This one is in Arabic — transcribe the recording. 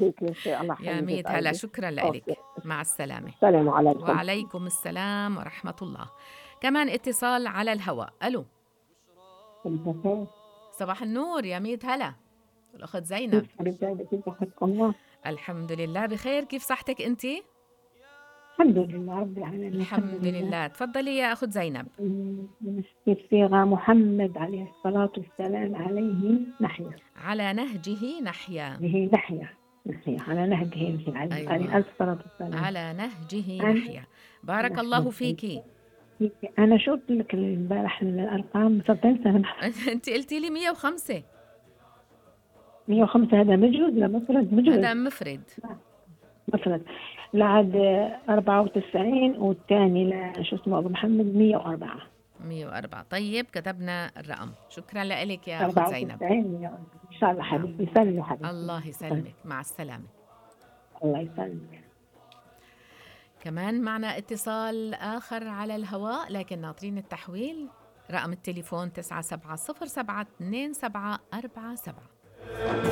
بك يا شيخ، الله يا يحييك ميت هلا، ويسعدك. شكرا أوكي. لك. مع السلامة. السلام عليكم. وعليكم السلام ورحمة الله. كمان اتصال على الهواء. ألو. البخير. صباح النور يا ميت هلا، الأخت زينب. كيف حضرتك؟ كيف صحتكم الله؟ الحمد لله بخير. كيف صحتك أنت؟ الحمد لله رب العالمين، الحمد الحمد لله. لله. تفضلي يا أخت زينب. نسكت صيغة محمد عليه الصلاة والسلام عليه نحيا. على نهجه نحيا. به نحيا. نحيا على نهجه نحيا، عليه أيوة، ألف صلاة والسلام. على نهجه أنا نحيا. بارك نحن الله فيكي. أنا شو قلت لك امبارح الأرقام؟ صرت أنسى. أنت قلتي لي 105. 105 هذا مجهود لا مفرد؟ مجهود. هذا مفرد. مفرد. لعد 94، والثاني شو اسمه أبو محمد 104. 104. طيب كتبنا الرقم. شكرا لك يا أخت زينب. 94 104. إن شاء الله نعم. حبيبي، سلمي حبيبتي. الله يسلمك. مع السلامة. الله يسلمك. كمان معنا اتصال آخر على الهواء، لكن ناطرين التحويل. رقم التليفون 97072747.